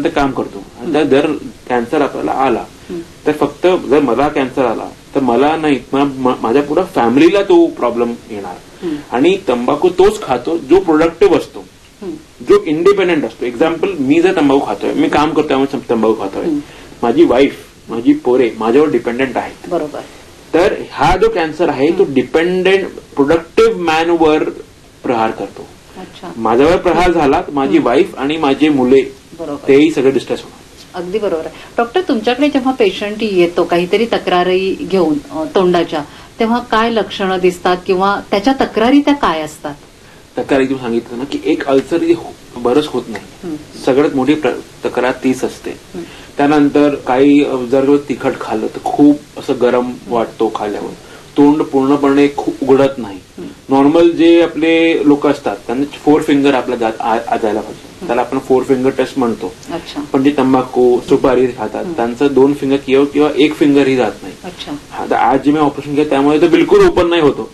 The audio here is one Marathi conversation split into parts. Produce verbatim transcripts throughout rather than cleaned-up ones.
पर्यंत काम करतो. जर कॅन्सर आपल्याला आला तर फक्त जर मला कॅन्सर आला तर मला नाही, माझ्या पुढे फॅमिलीला तो प्रॉब्लेम येणार. आणि तंबाखू तोच खातो जो प्रोडक्टिव्ह असतो, जो इंडिपेंडेंट असतो. एक्झाम्पल, मी जर तंबाखू खातोय, मी काम करतोय त्यामुळे तंबाखू खातोय, माझी वाईफ, माझी पोरे माझ्यावर डिपेंडेंट आहेत. बरोबर. तर हा जो कॅन्सर आहे तो डिपेंडेंट प्रोडक्टिव्ह मॅनवर प्रहार करतो. माझ्यावर प्रहार झाला तर माझी वाईफ आणि माझे मुले तेही सगळे डिस्ट्रेस होणार. अगदी बरोबर आहे. डॉक्टर, तुमच्याकडे जेव्हा पेशंट येतो काहीतरी तक्रारी घेऊन तोंडाच्या, तेव्हा काय लक्षणं दिसतात किंवा त्याच्या तक्रारी त्या काय असतात? तक्रारी तुम्ही सांगितलं ना की एक अल्सर बरंच होत नाही, सगळ्यात मोठी तक्रार तीच असते. त्यानंतर काही जर तिखट खाल्लं तर खूप असं गरम वाटतो खाल्ल्यावर, तोंड पूर्णपणे खूप उघडत नाही. नॉर्मल जे आपले लोक असतात त्यांना फोर फिंगर आपल्या जायला पाहिजे, त्याला आपण फोर फिंगर टेस्ट म्हणतो. पण जे तंबाखू सुपारी खातात त्यांचं दोन फिंगर किंवा किंवा एक फिंगरही जात नाही. आज जे मी ऑपरेशन केलं त्यामुळे तर बिलकुल ओपन नाही होतो.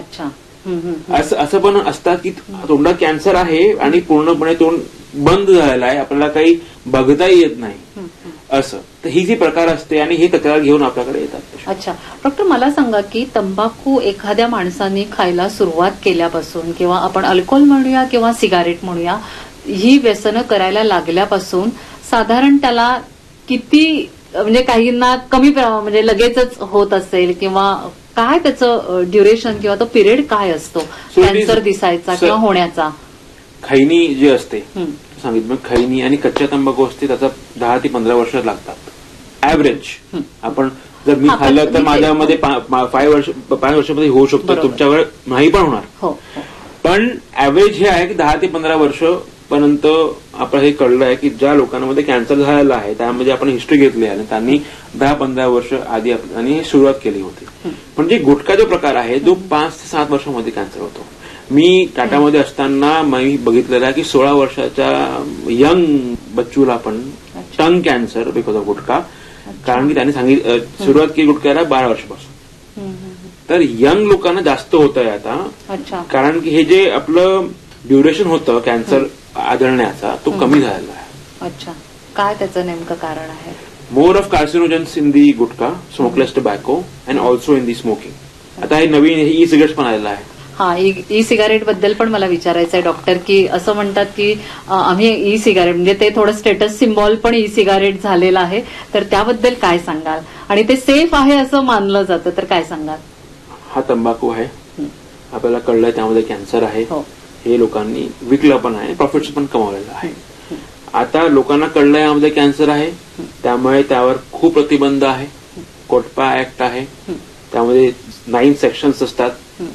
असं असं पण असतात की तोंडात कॅन्सर आहे आणि पूर्णपणे तोंड बंद झालेला आहे, आपल्याला काही बघताही येत नाही असं. तर ही जी प्रकार असते आणि हे तक्रार घेऊन आपल्याकडे येतात. अच्छा डॉक्टर, मला सांगा की तंबाखू एखाद्या माणसाने खायला सुरुवात केल्यापासून किंवा आपण अल्कोहोल म्हणूया किंवा सिगारेट म्हणूया, ही व्यसनं करायला लागल्यापासून साधारण त्याला किती, म्हणजे काहींना कमी म्हणजे लगेचच होत असेल किंवा काय त्याचं ड्युरेशन किंवा तो पिरियड काय असतो कॅन्सर दिसायचा किंवा होण्याचा? खैनी जे असते सांगितलं, खैनी आणि कच्च्या तंबाखू असते त्याचा दहा ते पंधरा वर्ष लागतात ऍव्हरेज. आपण जर मी खाल्लं तर माझ्यामध्ये पाच वर्ष पाच वर्षामध्ये होऊ शकतो, तुमच्यावर नाही पण होणार. पण ऍव्हरेज हे आहे की दहा ते पंधरा वर्ष पर्यंत आपण हे कळलं आहे की ज्या लोकांमध्ये कॅन्सर झालेला आहे त्यामध्ये आपण हिस्ट्री घेतली आहे आणि त्यांनी दहा पंधरा वर्ष आधी आणि सुरुवात केली होती. म्हणजे गुटखा जो प्रकार आहे जो पाच ते सात वर्षामध्ये कॅन्सर होतो. मी टाटामध्ये असताना मी बघितलेलं आहे की सोळा वर्षाच्या यंग बच्चूला पण टंग कॅन्सर बिकॉज ऑफ गुटखा, कारण की त्यांनी सांगितलं सुरुवात केली गुटख्याला बारा वर्षापासून. तर यंग लोकांना जास्त होत आहे आता, कारण की हे जे आपलं ड्युरेशन होतं कॅन्सर आढळण्याचा तो कमी झालेला आहे. अच्छा, काय त्याचं नेमकं कारण आहे? More of कार्सिनोजन्स in the gutkha, smokeless tobacco and also in the smoking. आता हे नवीन ई सिगरेट्स पण आलेलं आहे. हा, ई सिगारेट बद्दल पण मला विचारायचं आहे डॉक्टर, की असं म्हणतात की आम्ही ई सिगारेट म्हणजे ते थोडं स्टेटस सिम्बॉल पण ई सिगारेट झालेलं आहे, तर त्याबद्दल काय सांगाल? आणि ते सेफ आहे असं मानलं जातं, तर काय सांगाल? हा तंबाखू आहे, आपल्याला कळलंय त्यामध्ये कॅन्सर आहे, हे लोकांनी विकलं पण आहे, प्रॉफिट्स पण कमावलेलं आहे. आता लोकांना कळलंय यामध्ये कॅन्सर आहे, त्यामुळे त्यावर खूप प्रतिबंध आहे. कोटपा ऍक्ट आहे, त्यामध्ये नाईन सेक्शन्स असतात.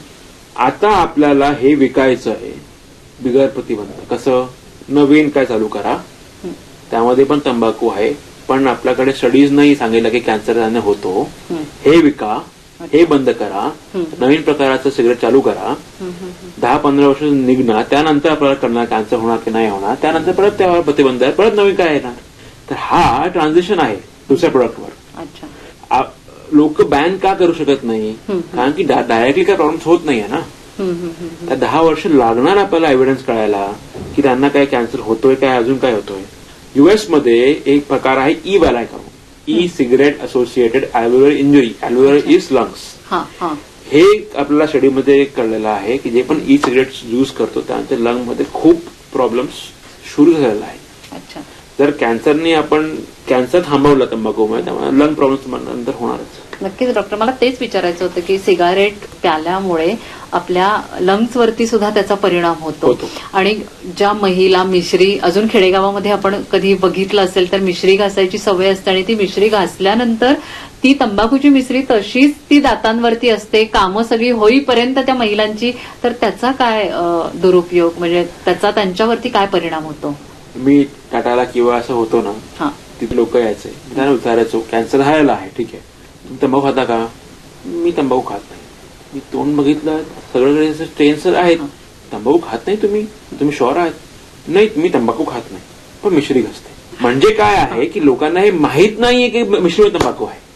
आता आपल्याला हे विकायचं आहे बिगर प्रतिबंध. कसं? नवीन काय चालू करा, त्यामध्ये पण तंबाखू आहे, पण आपल्याकडे स्टडीज नाही सांगितलं की कॅन्सर त्याने होतो. हे विका, हे बंद करा, नवीन प्रकाराचं सिगरेट चालू करा, दहा पंधरा वर्ष निघणार, त्यानंतर आपल्याला कळणार कॅन्सर होणार की नाही होणार, त्यानंतर परत त्यावर प्रतिबंध आहे, परत नवीन काय येणार. तर हा ट्रान्झिशन आहे दुसऱ्या प्रोडक्टवर. लोक बॅन का करू शकत नाही? कारण की डायरेक्टली काय प्रॉब्लेम्स होत नाहीये ना. तर दहा वर्ष लागणार आपल्याला एव्हिडन्स कळायला की त्यांना काय कॅन्सर होतोय, काय अजून काय होतोय. युएसमध्ये एक प्रकार आहे E वॅलायको, e cigarette associated अल्व्हेओलर injury, अल्व्हेओलर is lungs. हे आपल्याला स्टडीमध्ये कळलेलं आहे की जे पण ई सिगरेट यूज करतो त्यांच्या लंगमध्ये खूप प्रॉब्लेम्स सुरू झालेला आहे. जर कॅन्सरने आपण कॅन्सर थांबवलं तंबाखूमुळे, त्यामुळे लंग प्रॉब्लेम्स नंतर होणारच. नक्कीच डॉक्टर, मला तेच विचारायचं होतं की सिगारेट प्याल्यामुळे आपल्या लंग्सवरती सुद्धा त्याचा परिणाम होतो. आणि ज्या महिला मिश्री, अजून खेडेगावामध्ये आपण कधी बघितलं असेल तर मिश्री घासायची सवय असते आणि ती मिश्री घासल्यानंतर ती तंबाखूची मिश्री तशीच ती दातांवरती असते कामं सगळी होईपर्यंत त्या महिलांची, तर त्याचा काय दुरुपयोग, म्हणजे त्याचा त्यांच्यावरती काय परिणाम होतो? मी टाटाला किंवा असं होतो ना, तिथे लोक यायचे, त्यांना विचारायचो कॅन्सर झालेला आहे, ठीक आहे, तुम्ही तंबाखू खाता का? मी तंबाखू खात नाही. मी तोंड बघितलं, सगळीकडे स्ट्रेन्स आहेत, तंबाखू खात नाही तुम्ही, तुम्ही शुअर आहात? नाही, मी तंबाखू खात नाही, पण मिश्री घासते. म्हणजे काय आहे की लोकांना हे माहित नाहीये की मिश्री तंबाखू आहे.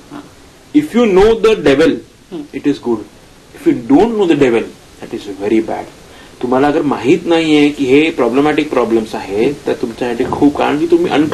If you know the devil it is good, if you don't know the devil that is very bad. तुम्हाला अगर माहित नाहीये की हे प्रॉब्लेमॅटिक प्रॉब्लेम्स आहेत तर तुमच्यासाठी खूप, कारण की तुम्ही